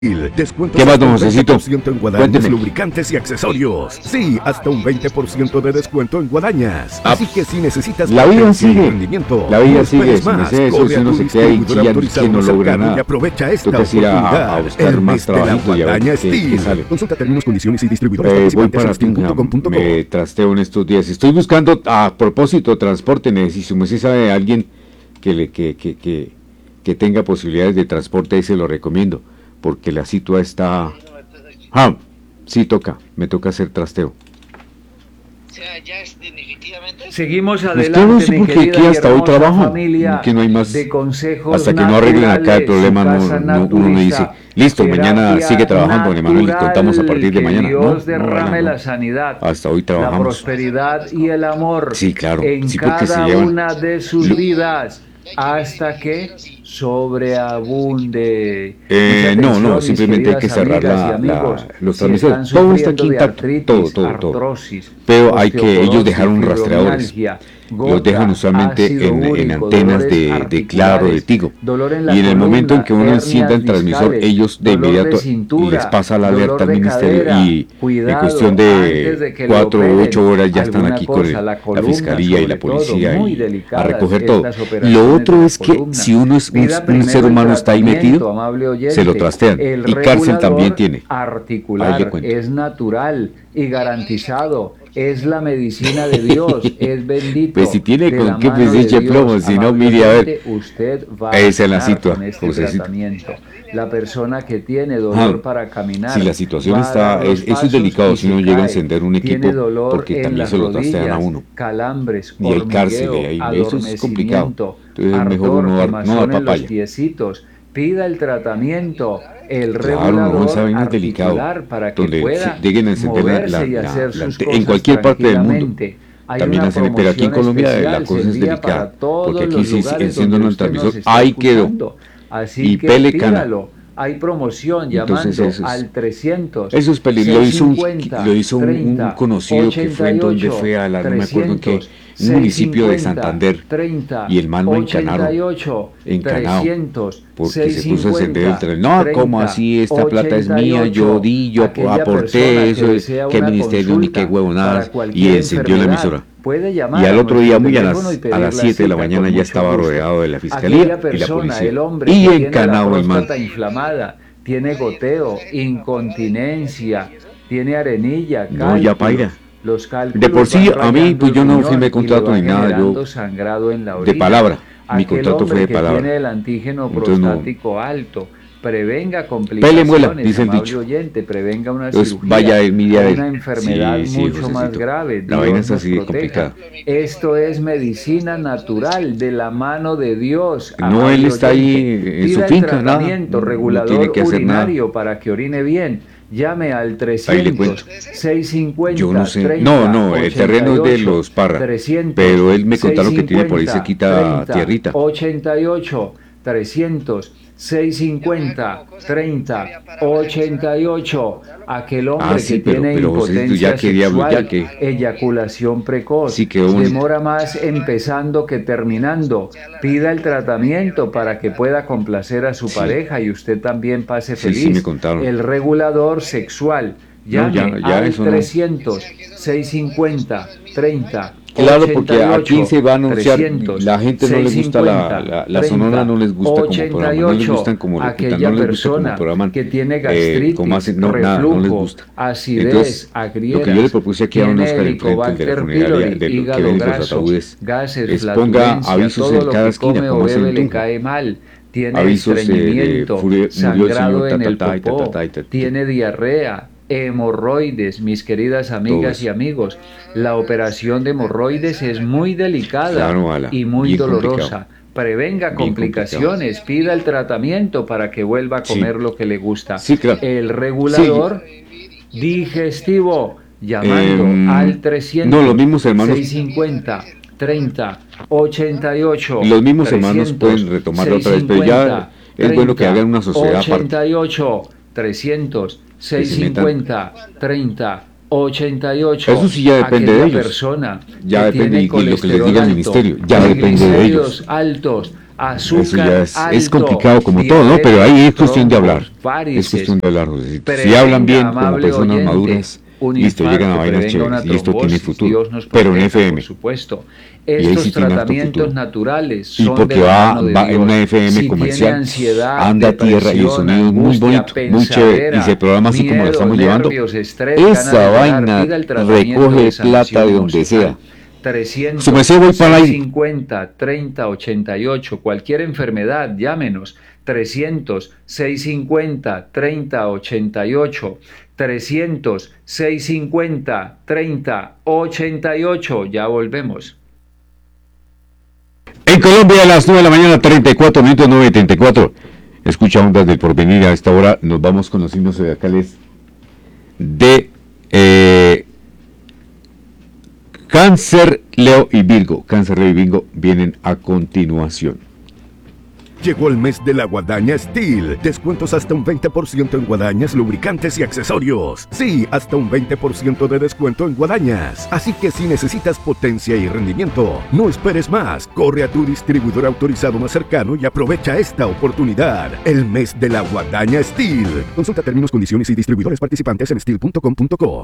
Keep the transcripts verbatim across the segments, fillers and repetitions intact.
Descuentos ¿Qué más, hasta don un Josecito? veinte por ciento en guadañas, Cuénteme. lubricantes y accesorios. Sí, hasta un veinte por ciento de descuento en guadañas. Ah, Así que si necesitas la vida potencia y sigue. rendimiento, La vida no sigue. esperes Si me más. sé eso, Corre si a uno tu se queda ahí distribuidor chillando, autorizado que no más logra cercano nada. y aprovecha esta Toca ir a- oportunidad. a buscar El más mes de la trabajito y a ver guadaña qué- qué Steel. sale. Consulta términos, condiciones y distribuidores Eh, voy participantes en para steel punto com Tunja, punto co. me trasteo en estos días. Estoy buscando, a propósito, transporte. Necesito, si usted sabe de alguien que, le, que, que, que, que tenga posibilidades de transporte, ahí se lo recomiendo, porque la situa está... Ah, sí toca, me toca hacer trasteo. O sea, ya es definitivamente. Seguimos Pues adelante, claro, sí, mi porque querida aquí y hasta hoy hermosa trabajo, familia que no hay más, de consejos hasta que no arreglen acá el naturales, problema, su no, casa no, uno no dice, naturista, listo, mañana terapia sigue trabajando, don Emanuel, y contamos a partir de natural, mañana. que No, Dios derrame no, no, la sanidad, hasta hoy la trabajamos. prosperidad y el amor Sí, claro, en sí, porque se cada llevan- una de sus Lo- vidas hasta que sobreabunde. Eh, Mucha no, atención, no, mis simplemente hay que queridas cerrar amigas y la, amigos, la, los si transmisores. están Todo está aquí sufriendo de intacto, todo, artritis, todo, todo. artrosis, Pero hay que, ellos osteoporosis, dejaron rastreadores. fibromialgia, Los dejan gota, usualmente ácido en, en úrico, antenas dolores de, de Claro, de articulares, Tigo. dolor en la Y en el momento en columna, que uno encienda el hernias transmisor, discales, ellos de dolor de inmediato cintura, les pasa la dolor alerta al de ministerio cadera. y Cuidado, en cuestión antes de de que le cuatro o operen ocho horas ya están alguna aquí con cosa, el- la la columna, fiscalía y la sobre todo, policía muy y a delicadas recoger todo. estas operaciones Lo de otro la es que columna. si uno es un, Pida un primero ser el humano está ahí tratamiento, metido, amable oyente. se lo trastean. El Y cárcel también regulador tiene. Ahí le articular cuento. es natural y garantizado. Es la medicina de Dios, es bendito. Pues si tiene de con la qué, pues mano de eche Dios, plomo, si no, amable mire a ver. oyente, usted va a Esa es la sanar situa, con este Josecito. tratamiento. La persona que tiene dolor Ah, para caminar. si la situación va a está, dar los es- eso es pasos delicado y si uno se llega a cae. encender un equipo, Tiene dolor porque en también las se lo trastean a rodillas, uno. calambres, Y hay cárcel, hormigueo, y hay- eso es complicado. adormecimiento, Entonces es mejor ardor, uno dar- no dar quemazón en los papaya. piecitos. Pida el tratamiento, el Claro, no, regulador esa vaina es delicado. articular para que Donde pueda si lleguen a encender la- moverse la- y la- hacer la- sus en cosas cualquier parte del mundo. tranquilamente. Hay También una hacen, pero aquí en promoción Colombia la especial, cosa es se envía delicada, para todos porque aquí los sí lugares encienden donde un usted nos transmisor, está ahí quedó. escuchando. Así Y que pele cana. pídalo. Hay promoción Entonces, llamando eso es- al trescientos. Eso es peligroso. Lo hizo un, seiscientos cincuenta, lo hizo un, un treinta, conocido que fue en donde ochenta y fue a la, no me acuerdo en qué, trescientos, un municipio de seiscientos cincuenta, Santander. treinta, Y el man lo encanaron. ochenta y ocho, Encanado. trescientos, Porque se puso a seiscientos encender el cincuenta, tren. No, ¿cómo treinta, así? Esta plata es mía, yo ochenta y ocho. di, yo Aquella aporté, persona eso que es, desea qué una ministerio, ni consulta qué huevonadas. para Y cualquier encendió la enfermedad, emisora. puede llamar Y al a otro nuestro día, muy a teléfono y las, pedir a las la siete de la cita mañana, con ya mucho estaba gusto. rodeado de la fiscalía Aquella y la persona, policía. el hombre Y que tiene la encanado el man. próstata inflamada, tiene goteo, incontinencia, tiene arenilla, No, cálculos, ya paira. los cálculos De por sí, van a mí, rayando pues yo el no riñón firmé y le contrato va ni nada, yo- generando sangrado en la De orina. palabra. Mi Aquel contrato fue hombre de que palabra. tiene el antígeno Entonces, no. prostático alto, prevenga Pele complicaciones, muela, dice el amable dicho. oyente, prevenga una Entonces, cirugía, vaya a mi día o de- una enfermedad Sí, sí, mucho más Josecito. grave. La vaina Dios es así nos de proteja. complicada. Esto es medicina natural de la mano de Dios. No, amable él está ahí oyente. en su Pida finca, el nada. tratamiento No- no regulador tiene que hacer nada. urinario para que orine bien. Llame al Ahí le trescientos, cuento. seiscientos cincuenta, Yo no sé. treinta, No, no, el terreno es de ochenta y ocho, los Parra. trescientos, Pero él me contaron que tiene por ahí seiscientos cerquita cincuenta, tierrita. ochenta y ocho, trescientos, seiscientos cincuenta, treinta, ochenta y ocho. Aquel hombre Ah, sí, que pero- tiene pero, José, impotencia ya que diablo, sexual, ya que- eyaculación precoz, Sí, quedó bonito. demora más empezando que terminando. Pida el tratamiento para que pueda complacer a su Sí. pareja y usted también pase Sí, feliz. sí, me contaron. El regulador sexual. No, Llame ya- ya al eso no. trescientos, seiscientos cincuenta, treinta, Claro, porque ochenta y ocho, aquí se va a anunciar, trescientos, la gente no les gusta la, la, la sonora, no les gusta como programa, no les gustan como locutan, aquella no les gusta como persona programan, que tiene eh, gastritis, como hacen, no, nada, reflujo, no les gusta. acidez, Entonces, agrietas, lo que yo le propuse aquí a don tiene Oscar enfrente del de la Helicobacter funeraria, pylori, de lo que hígado ven los graso, ataúdes, gases, es ponga flatulencia, avisos todo en lo cada que esquina, come o como hacen en bebe le Tunja. cae mal. Tiene Avisos, eh, de estreñimiento, furia- murió el sangrado señor, en ta, el ta, ta, y ta, popó, ta, ta, y ta, ta. tiene diarrea, hemorroides, mis queridas amigas Todo y eso. amigos. La operación de hemorroides es muy delicada Claro, ala, y muy bien dolorosa. complicado. Prevenga Bien complicaciones, pida el tratamiento para que vuelva a Sí. comer lo que le gusta. Sí, claro. El regulador digestivo, llamando Em, al trescientos, no, los mismos hermanos- seiscientos cincuenta, treinta, ochenta y ocho. Los mismos hermanos pueden retomarlo otra vez, pero ya es bueno que hagan una sociedad aparte. ochenta y ocho, trescientos, seiscientos cincuenta, treinta, ochenta y ocho. Eso sí ya depende de Aquella ellos. persona Ya que depende tiene y lo que les colesterol diga el alto, ministerio, ya depende de triglicéridos ellos. altos, azúcar Eso ya es, alto, es complicado como todo, ¿no? Pero ahí es cuestión de hablar. varices. Es cuestión de hablar, José. Si Prevenga, hablan bien como amable personas oyente, maduras, un listo, infarto, llegan a vainas prevenga una chéveres y esto tiene trombosis, futuro. Dios nos Pero en proteja, F M. por supuesto. ahí Estos sí tiene harto tratamientos futuro. naturales Y son porque de la va, mano de va en Dios. una F M Si tiene comercial, ansiedad, anda a tierra y el depresión, sonido es muy angustia, bonito, muy chévere. Y se programa así como lo miedo, estamos llevando. nervios, estrés, ganas Esa de llorar, vaina pida el tratamiento recoge de plata sanación de donde sea. emocional. trescientos, Su merced, voy para ahí. cincuenta, treinta, ochenta y ocho, cualquier enfermedad, llámenos. trescientos, seiscientos cincuenta, treinta, ochenta y ocho. trescientos, seiscientos cincuenta, treinta, ochenta y ocho. Ya volvemos. En Colombia a las nueve de la mañana, treinta y cuatro minutos, nueve treinta y cuatro. Escucha Ondas del Porvenir. A esta hora nos vamos con los signos zodiacales de eh, Cáncer, Leo y Virgo. Cáncer, Leo y Virgo vienen a continuación. Llegó el mes de la Guadaña Steel. Descuentos hasta un veinte por ciento en guadañas, lubricantes y accesorios. Sí, hasta un veinte por ciento de descuento en guadañas. Así que si necesitas potencia y rendimiento, no esperes más. Corre a tu distribuidor autorizado más cercano y aprovecha esta oportunidad. El mes de la Guadaña Steel. Consulta términos, condiciones y distribuidores participantes en steel punto com punto co.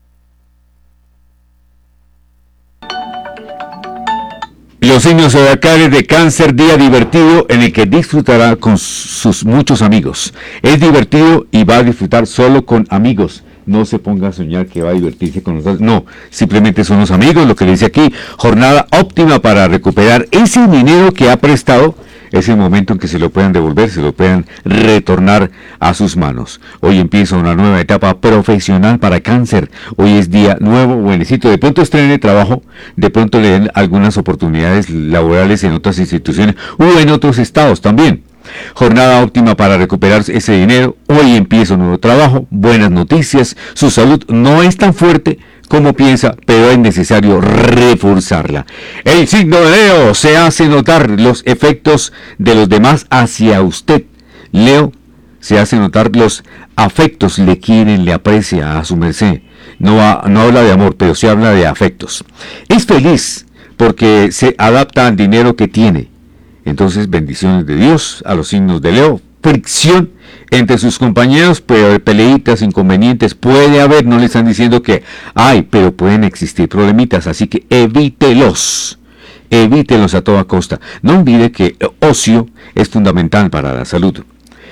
Los signos zodiacales de Cáncer, día divertido en el que disfrutará con sus muchos amigos. Es divertido y va a disfrutar solo con amigos. No se ponga a soñar que va a divertirse con nosotros. No, simplemente son los amigos, lo que le dice aquí. Jornada óptima para recuperar ese dinero que ha prestado. Es el momento en que se lo puedan devolver, se lo puedan retornar a sus manos. Hoy empieza una nueva etapa profesional para Cáncer. Hoy es día nuevo, buenecito. De pronto estrene trabajo, de pronto le den algunas oportunidades laborales en otras instituciones o en otros estados también. Jornada óptima para recuperar ese dinero. Hoy empieza un nuevo trabajo, buenas noticias. Su salud no es tan fuerte como piensa, pero es necesario reforzarla. El signo de Leo se hace notar los efectos de los demás hacia usted. Leo se hace notar los afectos, le quieren, le aprecia a su merced. No, va, no habla de amor, pero sí habla de afectos. Es feliz porque se adapta al dinero que tiene. Entonces, bendiciones de Dios a los signos de Leo. Fricción entre sus compañeros, puede haber peleitas, inconvenientes, puede haber, no le están diciendo que hay, pero pueden existir problemitas, así que evítelos, evítelos a toda costa. No olvide que ocio es fundamental para la salud.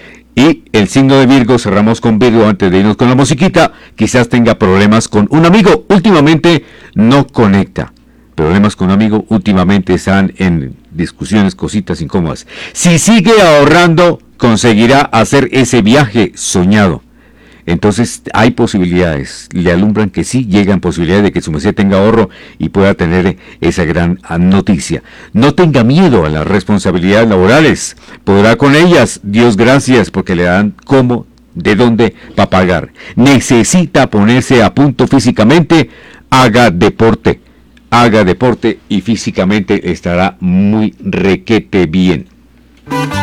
Y el signo de Virgo, cerramos con Virgo antes de irnos con la musiquita. Quizás tenga problemas con un amigo, últimamente no conecta. Problemas con un amigo, últimamente están en discusiones, cositas incómodas. Si sigue ahorrando, conseguirá hacer ese viaje soñado. Entonces hay posibilidades, le alumbran que sí, llegan posibilidades de que su merced tenga ahorro y pueda tener esa gran noticia. No tenga miedo a las responsabilidades laborales, podrá con ellas, Dios gracias, porque le dan cómo, de dónde para pagar. Necesita ponerse a punto físicamente, haga deporte. Haga deporte y físicamente estará muy requete bien.